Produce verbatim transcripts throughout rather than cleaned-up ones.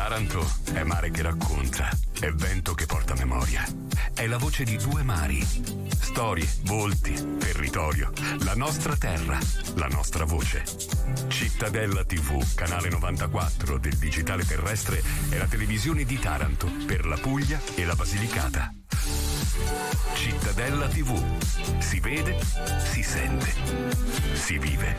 Taranto è mare che racconta, è vento che porta memoria, è la voce di due mari, storie, volti, territorio, la nostra terra, la nostra voce. Cittadella tivù, canale novantaquattro del digitale terrestre, è la televisione di Taranto per la Puglia e la Basilicata. Cittadella tivù, si vede, si sente, si vive.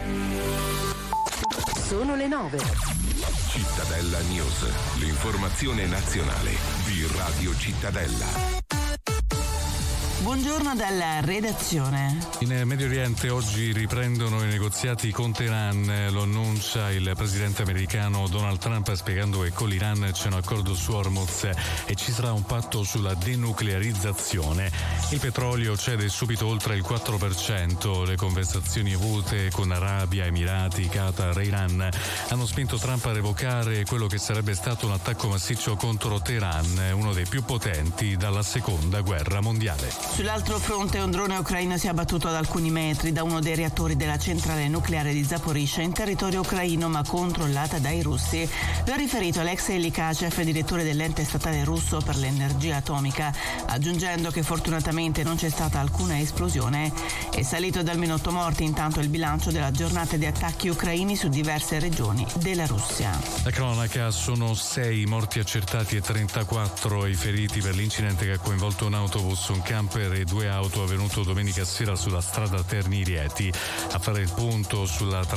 Sono le nove. Cittadella News, l'informazione nazionale di Radio Cittadella. Buongiorno dalla redazione. In Medio Oriente oggi riprendono i negoziati con Teheran, lo annuncia il presidente americano Donald Trump spiegando che con l'Iran c'è un accordo su Hormuz e ci sarà un patto sulla denuclearizzazione. Il petrolio cede subito oltre il quattro per cento, le conversazioni avute con Arabia, Emirati, Qatar e Iran hanno spinto Trump a revocare quello che sarebbe stato un attacco massiccio contro Teheran, uno dei più potenti dalla seconda guerra mondiale. Sull'altro fronte un drone ucraino si è abbattuto ad alcuni metri da uno dei reattori della centrale nucleare di Zaporizhzhia in territorio ucraino ma controllata dai russi. Lo ha riferito Alexei Likachev, direttore dell'ente statale russo per l'energia atomica, aggiungendo che fortunatamente non c'è stata alcuna esplosione. È salito da almeno otto morti intanto il bilancio della giornata di attacchi ucraini su diverse regioni della Russia. La cronaca: sono sei morti accertati e trentaquattro i feriti per l'incidente che ha coinvolto un autobus, un camper e due auto avvenuto domenica sera sulla strada Terni Rieti. A fare il punto sulla